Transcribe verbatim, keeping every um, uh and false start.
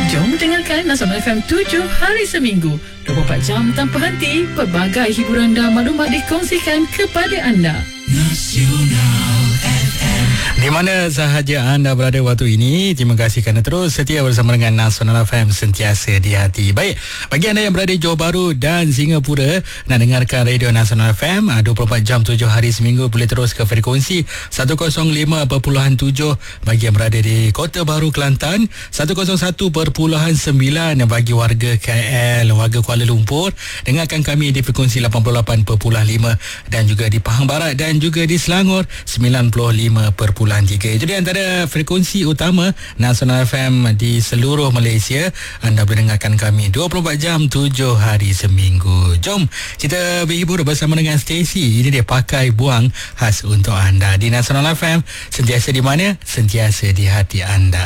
Jom dengarkan Nasional F M tujuh hari seminggu, dua puluh empat jam tanpa henti. Pelbagai hiburan dan maklumat dikongsikan kepada anda. Nasional F M. Di mana sahaja anda berada waktu ini, terima kasih kerana terus setia bersama dengan Nasional F M, sentiasa di hati. Baik, bagi anda yang berada di Johor Bahru dan Singapura, nak dengarkan Radio Nasional F M dua puluh empat jam tujuh hari seminggu, boleh terus ke frekuensi seratus lima perpuluhan tujuh. Bagi yang berada di Kota Baru Kelantan, seratus satu perpuluhan sembilan. Bagi warga K L, warga Kuala Lumpur, dengarkan kami di frekuensi lapan puluh lapan perpuluhan lima, dan juga di Pahang Barat dan juga di Selangor sembilan puluh lima perpuluhan tiga. Itu dia antara frekuensi utama Nasional F M di seluruh Malaysia. Anda boleh dengarkan kami dua puluh empat jam tujuh hari seminggu. Jom kita berhibur bersama dengan Stacy. Ini dia Pakai Buang khas untuk anda di Nasional F M, sentiasa di mana? Sentiasa di hati anda.